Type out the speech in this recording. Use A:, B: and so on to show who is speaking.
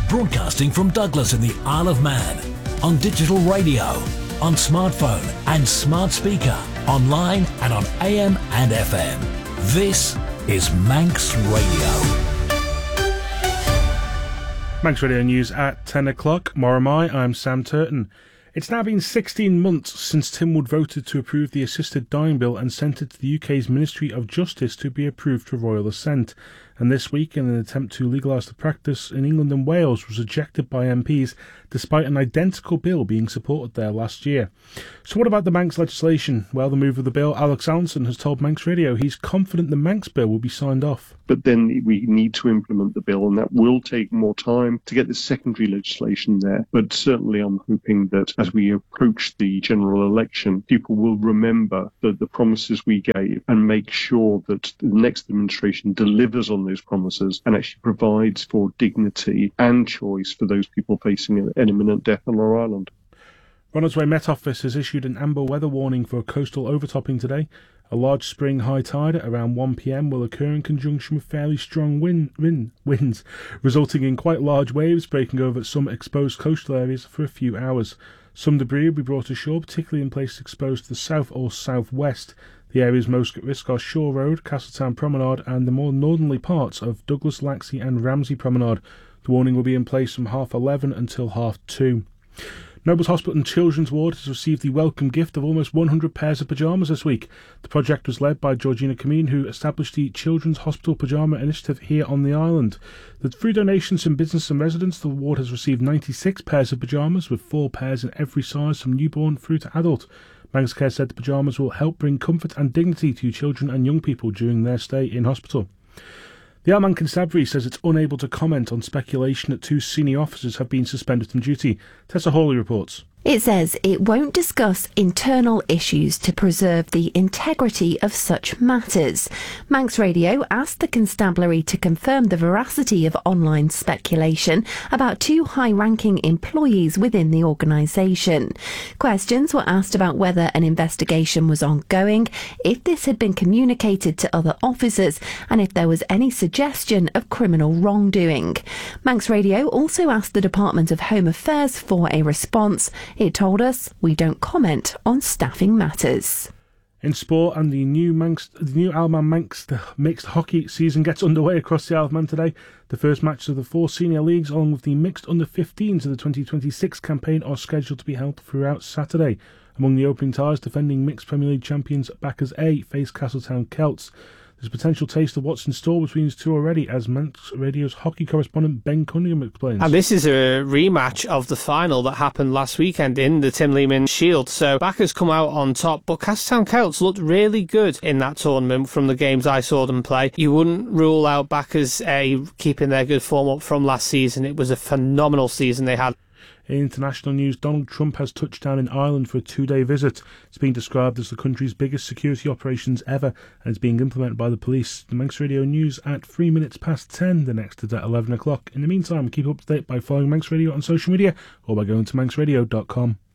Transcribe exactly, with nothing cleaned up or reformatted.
A: Broadcasting from Douglas in the Isle of Man. On digital radio, on smartphone and smart speaker, online and on A M and F M. This is Manx Radio.
B: Manx Radio News at ten o'clock. Moramai, I'm Sam Turton. It's now been sixteen months since Tim Wood voted to approve the Assisted Dying Bill and sent it to the U K's Ministry of Justice to be approved for royal assent. And this week, in an attempt to legalise the practice in England and Wales, was rejected by M Ps, despite an identical bill being supported there last year. So what about the Manx legislation? Well, the move of the bill, Alex Allenson has told Manx Radio he's confident the Manx bill will be signed off.
C: But then we need to implement the bill, and that will take more time to get the secondary legislation there. But certainly I'm hoping that as we approach the general election, people will remember that the promises we gave and make sure that the next administration delivers on those promises and actually provides for dignity and choice for those people facing an imminent death on our island.
B: Ronaldsway Met Office has issued an amber weather warning for coastal overtopping today. A large spring high tide at around one p m will occur in conjunction with fairly strong wind, wind, winds, resulting in quite large waves breaking over some exposed coastal areas for a few hours. Some debris will be brought ashore, particularly in places exposed to the south or southwest. The areas most at risk are Shore Road, Castletown Promenade and the more northerly parts of Douglas, Laxey and Ramsey Promenade. The warning will be in place from half eleven until half two. Nobles Hospital and Children's Ward has received the welcome gift of almost one hundred pairs of pyjamas this week. The project was led by Georgina Cameen, who established the Children's Hospital Pyjama Initiative here on the island. Through donations from business and residents, the ward has received ninety-six pairs of pyjamas, with four pairs in every size from newborn through to adult. Manx Care said the pyjamas will help bring comfort and dignity to children and young people during their stay in hospital. The Isle of Man Constabulary says it's unable to comment on speculation that two senior officers have been suspended from duty. Tessa Hawley reports.
D: It says it won't discuss internal issues to preserve the integrity of such matters. Manx Radio asked the constabulary to confirm the veracity of online speculation about two high-ranking employees within the organisation. Questions were asked about whether an investigation was ongoing, if this had been communicated to other officers, and if there was any suggestion of criminal wrongdoing. Manx Radio also asked the Department of Home Affairs for a response. It told us, we don't comment on staffing matters.
B: In sport, and the new Manx, the new Isle of Man Manx the mixed hockey season gets underway across the Isle of Man today. The first matches of the four senior leagues, along with the mixed under fifteens of the twenty twenty-six campaign, are scheduled to be held throughout Saturday. Among the opening ties, defending mixed Premier League champions Backers A face Castletown Celts. There's a potential taste of what's in store between these two already, as Manx Radio's hockey correspondent Ben Cunningham explains.
E: And this is a rematch of the final that happened last weekend in the Tim Lehman Shield. So Backers come out on top, but Castletown Celts looked really good in that tournament from the games I saw them play. You wouldn't rule out Backers A keeping their good form up from last season. It was a phenomenal season they had.
B: In international news, Donald Trump has touched down in Ireland for a two-day visit. It's being described as the country's biggest security operations ever, and it's being implemented by the police. The Manx Radio News at three minutes past ten. The next is at eleven o'clock. In the meantime, keep up to date by following Manx Radio on social media or by going to manx radio dot com.